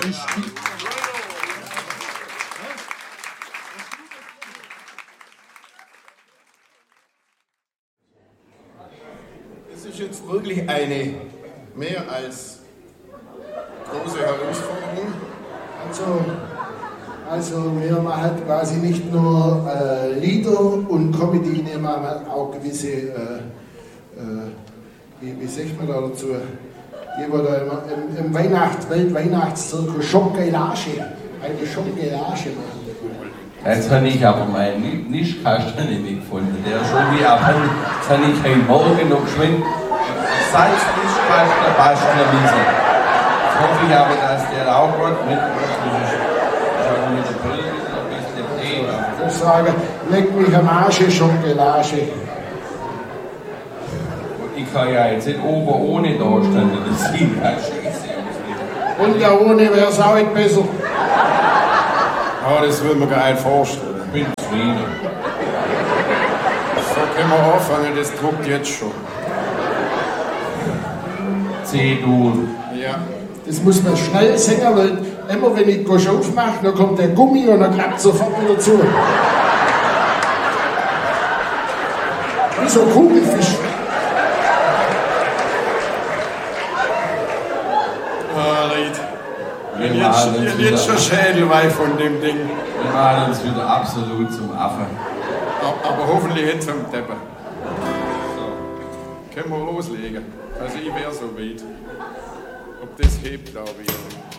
Es ist jetzt wirklich eine mehr als große Herausforderung. Also wir machen quasi nicht nur Lieder und Comedy, wir machen auch gewisse, wie sagt man da dazu, im Weltweihnachtszirkus Schokolage, eine Schokolage machen. Jetzt habe ich aber meinen Nischkasten nicht gefunden, der ist schon wie abhängig. Jetzt habe ich heute Morgen noch geschwind Salznischkasten, Bastnerwiese. Jetzt hoffe ich aber, dass der auch Gott mitmacht. Mit der Brille ein bisschen drehen. Ich sage, leck mich am Arsch, Schokolade. Ich kann ja jetzt nicht oben ohne da stehen, das sieht ja scheiße aus. Und ja ohne wäre es auch nicht besser. Aber das würde man gar nicht vorstellen. Ich bin zufrieden. So können wir anfangen, das druckt jetzt schon. C-Dur. Ja. Das muss man schnell singen, weil immer wenn ich Gosch aufmache, dann kommt der Gummi und dann klappt sofort wieder zu. Wie so ein Kugelfisch. Jetzt schon Schädelweih von dem Ding. Wir machen uns wieder absolut zum Affen. Aber hoffentlich jetzt am Depper. So, können wir loslegen. Also ich wäre so weit. Ob das hebt, glaube ich.